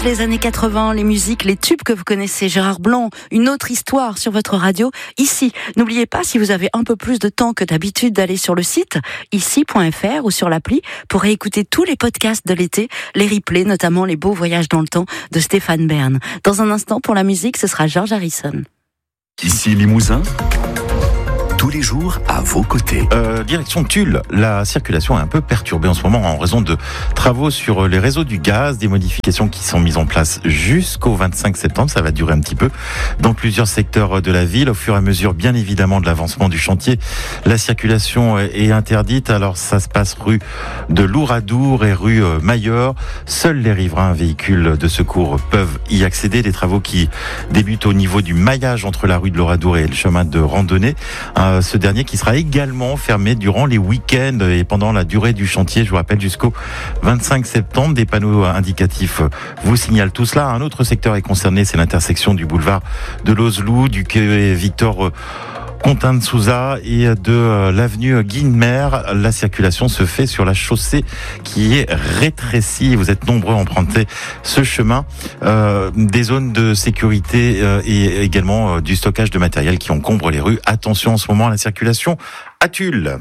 les années 80, les musiques, les tubes que vous connaissez. Gérard Blanc, une autre histoire sur votre radio, ici. N'oubliez pas, si vous avez un peu plus de temps que d'habitude, d'aller sur le site ici.fr ou sur l'appli pour réécouter tous les podcasts de l'été, les replays, notamment les beaux voyages dans le temps de Stéphane Bern. Dans un instant, pour la musique, ce sera George Harrison. Ici Limousin, tous les jours à vos côtés. Direction Tulle, la circulation est un peu perturbée en ce moment en raison de travaux sur les réseaux du gaz, des modifications qui sont mises en place jusqu'au 25 septembre, ça va durer un petit peu dans plusieurs secteurs de la ville. Au fur et à mesure, bien évidemment, de l'avancement du chantier, la circulation est interdite. Alors ça se passe rue de Louradour et rue Mailleur. Seuls les riverains véhicules de secours peuvent y accéder. Des travaux qui débutent au niveau du maillage entre la rue de Louradour et le chemin de randonnée. Ce dernier qui sera également fermé durant les week-ends et pendant la durée du chantier, je vous rappelle, jusqu'au 25 septembre. Des panneaux indicatifs vous signalent tout cela. Un autre secteur est concerné, c'est l'intersection du boulevard de Lozelou, du quai Victor Contin de Souza et de l'avenue Guinemer. La circulation se fait sur la chaussée qui est rétrécie. Vous êtes nombreux à emprunter ce chemin. Des zones de sécurité et également du stockage de matériel qui encombrent les rues. Attention en ce moment à la circulation à Tulle.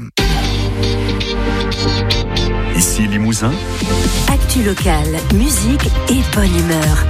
Ici Limousin. Actu locale, musique et bonne humeur.